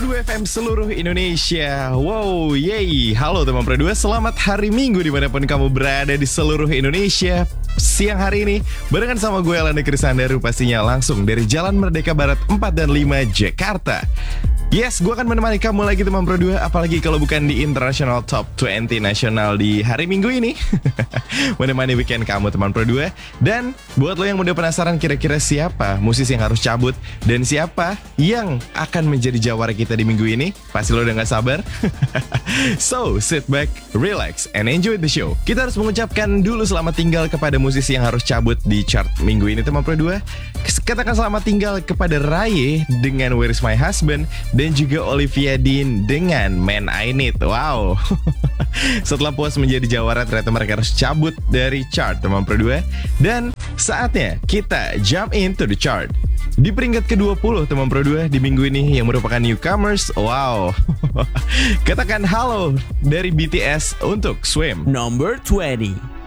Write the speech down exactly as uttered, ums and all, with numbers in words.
dua F M seluruh Indonesia. Wow, yay. Halo teman Pro dua, selamat hari Minggu dimanapun kamu berada di seluruh Indonesia. Siang hari ini barengan sama gue Elanda Krisandaru, pastinya langsung dari Jalan Merdeka Barat empat dan lima Jakarta. Yes, gue akan menemani kamu lagi teman Pro dua, apalagi kalau bukan di International Top dua puluh Nasional di hari Minggu ini. Menemani weekend kamu teman Pro dua. Dan buat lo yang udah penasaran kira-kira siapa musisi yang harus cabut dan siapa yang akan menjadi jawara kita di minggu ini, pasti lo udah gak sabar. So, sit back, relax, and enjoy the show. Kita harus mengucapkan dulu selamat tinggal kepada musisi yang harus cabut di chart minggu ini teman Pro dua. Katakan selamat tinggal kepada Raye dengan Where Is My Husband, dan juga Olivia Dean dengan Man I Need. Wow. Setelah puas menjadi jawara, ternyata mereka harus cabut dari chart teman Pro dua. Dan saatnya kita jump into the chart. Di peringkat ke dua puluh teman Pro dua di minggu ini yang merupakan newcomers. Wow. Katakan halo dari B T S untuk Swim. Number twenty.